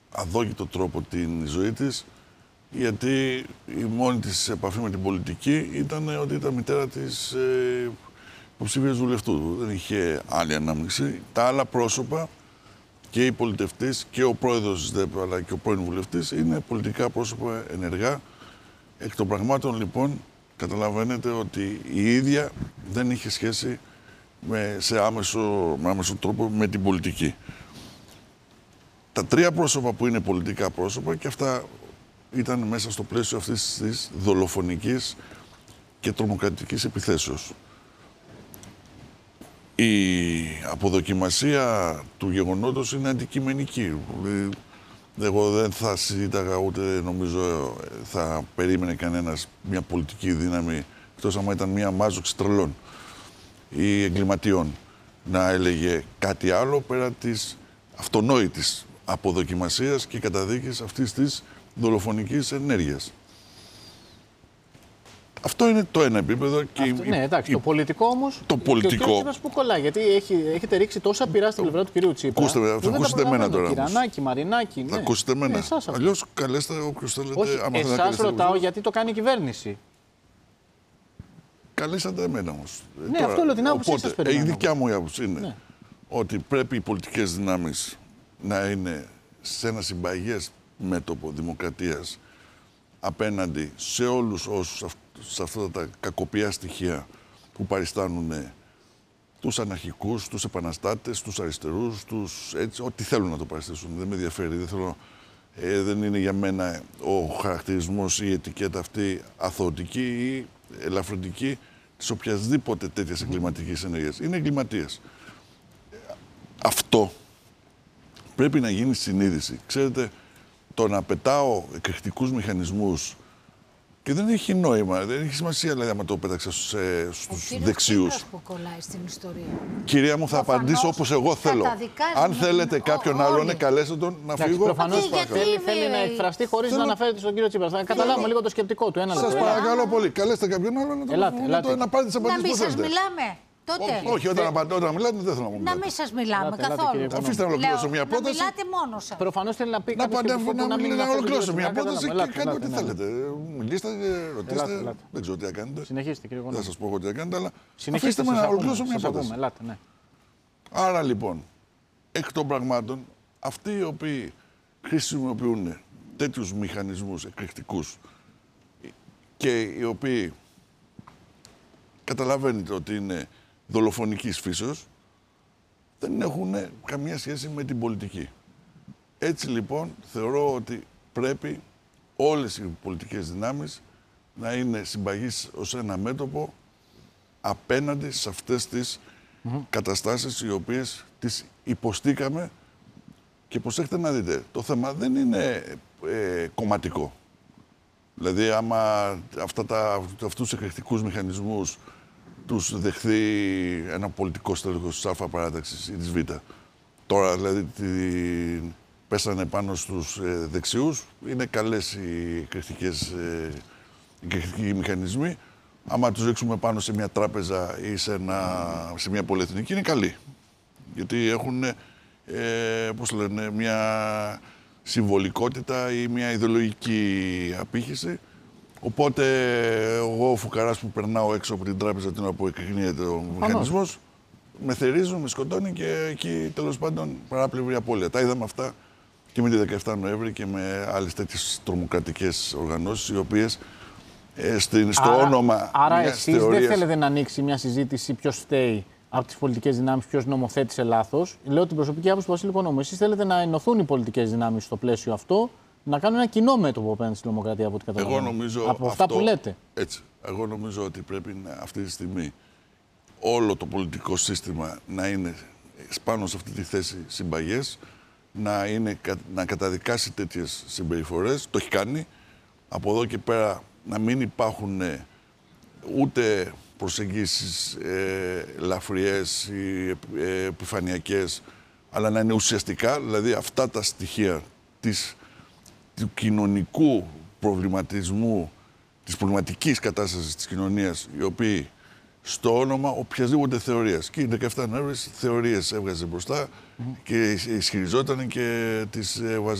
αδόκητο τρόπο την ζωή της, γιατί η μόνη της επαφή με την πολιτική ήταν ότι ήταν μητέρα της υποψήφιας βουλευτού. Δεν είχε άλλη ανάμειξη. Τα άλλα πρόσωπα, και οι πολιτευτές και ο πρόεδρος της ΔΕΠ αλλά και ο πρώην βουλευτής, είναι πολιτικά πρόσωπα ενεργά. Εκ των πραγμάτων, λοιπόν, καταλαβαίνετε ότι η ίδια δεν είχε σχέση με άμεσο τρόπο με την πολιτική. Τα τρία πρόσωπα που είναι πολιτικά πρόσωπα, και αυτά ήταν μέσα στο πλαίσιο αυτής της δολοφονικής και τρομοκρατικής επιθέσεως. Η αποδοκιμασία του γεγονότος είναι αντικειμενική. Εγώ δεν θα συζήταγα, ούτε νομίζω θα περίμενε κανένας μια πολιτική δύναμη, εκτός άμα ήταν μια μάζοξη τρελών ή εγκληματιών, να έλεγε κάτι άλλο πέρα της αυτονόητης αποδοκιμασίας και καταδίκης αυτής της δολοφονικής ενέργειας. Αυτό είναι το ένα επίπεδο. Και ναι, εντάξει, το πολιτικό όμως. Το πολιτικό. Και ο κ. Τσίπρας που κολλάει, γιατί έχετε ρίξει τόσα πειρά στην πλευρά του κ. Τσίπρα. Ακούστε, θα ακούσετε εμένα τώρα. Κυρανάκη, Μαρινάκη. Θα ακούσετε εμένα. Αλλιώς καλέστε όποιος θέλετε. Όχι, εσάς ρωτάω γιατί το κάνει η κυβέρνηση. Καλέσατε εμένα όμως. Ναι, τώρα, αυτό λέω την άποψή σας. Η δικιά μου άποψη είναι ότι πρέπει οι πολιτικές δυνάμεις να είναι σε ένα συμπαγές μέτωπο δημοκρατίας απέναντι σε όλους όσους σε αυτά τα κακοποιά στοιχεία που παριστάνουν τους αναρχικούς, τους επαναστάτες, τους αριστερούς, έτσι, ό,τι θέλουν να το παριστήσουν. Δεν με ενδιαφέρει, δεν είναι για μένα ο χαρακτηρισμός ή η ετικέτα αυτή αθωωτική ή ελαφρυντική της οποιασδήποτε τέτοιας εγκληματικής ενέργειας. Είναι εγκληματίες. Αυτό πρέπει να γίνει συνείδηση. Ξέρετε, το να πετάω εκρηκτικούς μηχανισμούς, και δεν έχει νόημα, δεν έχει σημασία δηλαδή άμα το πέταξα στους δεξιούς. Που κολλάει στην ιστορία. Κυρία μου, θα απαντήσω όπως εγώ θέλω. Αν θέλετε κάποιον άλλον, καλέστε τον να φύγω. Προφανώς θέλει να εκφραστεί χωρίς να αναφέρεται στον κύριο Τσίπρα. Θα καταλάβουμε λίγο το σκεπτικό του. Σας παρακαλώ πολύ, καλέστε κάποιον άλλον να πάρετε τις απαντήσεις που θέλετε. Να μην σας μιλάμε. Τότε. Όχι, όταν μιλάτε δεν θέλω να μου μιλάτε. Να μην σας μιλάμε καθόλου. Αφήστε να ολοκληρώσω μια πρόταση. Να μιλάτε μόνο σας. Προφανώς θέλει να πει να ολοκληρώσω μια πρόταση και κάντε ό,τι θέλετε. Μιλήστε, ρωτήστε. Δεν ξέρω τι θα κάνετε. Συνεχίστε, κύριε Γονίδη. Δεν σας πω εγώ τι θα κάνετε, αλλά αφήστε με να ολοκληρώσω μια πρόταση. Άρα λοιπόν, εκ των πραγμάτων, αυτοί οι οποίοι χρησιμοποιούν τέτοιους μηχανισμούς εκρηκτικούς και οι οποίοι καταλαβαίνετε ότι είναι δολοφονικής φύσεως, δεν έχουν καμία σχέση με την πολιτική. Έτσι λοιπόν θεωρώ ότι πρέπει όλες οι πολιτικές δυνάμεις να είναι συμπαγείς ως ένα μέτωπο απέναντι σε αυτές τις καταστάσεις οι οποίες τις υποστήκαμε. Και προσέχετε να δείτε, το θέμα δεν είναι κομματικό. Δηλαδή άμα αυτούς τους εκρηκτικούς μηχανισμούς τους δεχθεί ένα πολιτικό στέλεχος της Α παράταξης ή της Β. Τώρα δηλαδή πέσανε πάνω στους δεξιούς, είναι καλές οι εκρηκτικοί μηχανισμοί. Άμα τους ρίξουμε πάνω σε μια τράπεζα ή σε μια πολυεθνική είναι καλοί. Γιατί έχουν μια συμβολικότητα ή μια ιδεολογική απήχηση. Οπότε, εγώ ο φουκαράς που περνάω έξω από την τράπεζα την ώρα που εκκρινίεται ο μηχανισμός, με θερίζουν, με σκοτώνει και εκεί τέλος πάντων παράπλευρη απώλεια. Τα είδαμε αυτά και με τη 17 Νοέμβρη και με άλλες τέτοιες τρομοκρατικές οργανώσεις, οι οποίες στο όνομα. Άρα, εσείς δεν θέλετε να ανοίξει μια συζήτηση ποιος φταίει από τις πολιτικές δυνάμεις, ποιος νομοθέτησε λάθος. Λέω την προσωπική άποψη του Βασίλη Οικονόμου. Εσείς θέλετε να ενωθούν οι πολιτικές δυνάμεις στο πλαίσιο αυτό, να κάνουν ένα κοινό μέτωπο απέναντι στη τρομοκρατία από ό,τι καταλαβαίνω. Από αυτά που λέτε. Έτσι. Εγώ νομίζω ότι πρέπει αυτή τη στιγμή όλο το πολιτικό σύστημα να είναι πάνω σε αυτή τη θέση συμπαγές, να καταδικάσει τέτοιες συμπεριφορές. Το έχει κάνει. Από εδώ και πέρα να μην υπάρχουν ούτε προσεγγίσεις ελαφριές ή επιφανειακές, αλλά να είναι ουσιαστικά, δηλαδή αυτά τα στοιχεία του κοινωνικού προβληματισμού, της προβληματικής κατάστασης της κοινωνίας, οι οποίοι στο όνομα οποιασδήποτε θεωρίας, και η 17 Νοέμβρης θεωρίες έβγαζε μπροστά και ισχυριζόταν και τις έβγαζε